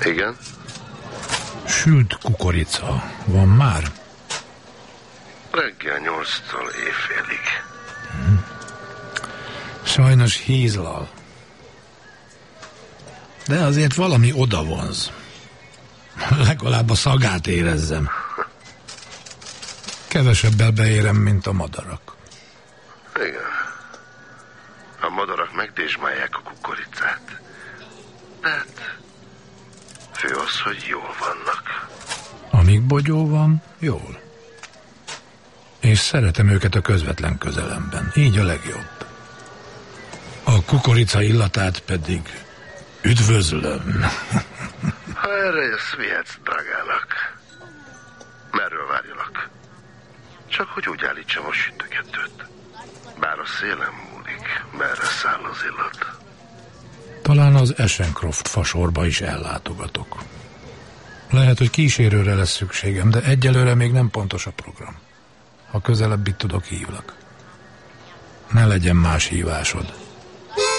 Igen? Sült kukorica. Van már? Reggel 8-tól éjfélig. Sajnos hízlal. De azért valami odavonz. Legalább a szagát érezzem. Kevesebbel beérem, mint a madarak. Igen. A madarak megdésmálják a kukoricát. De hát fő az, hogy jól vannak. Amíg bogyó van, jól. És szeretem őket a közvetlen közelemben. Így a legjobb. A kukorica illatát pedig üdvözlöm. Ha erre jössz, vihetsz drágának. Merről várjalak? Csak hogy úgy állítsam a sütögetőt. Bár a szélen múlik, merre száll az illat. Talán az Eschencroft fasorba is ellátogatok. Lehet, hogy kísérőre lesz szükségem, de egyelőre még nem pontos a program. Ha közelebb itt tudok, hívlak. Ne legyen más hívásod.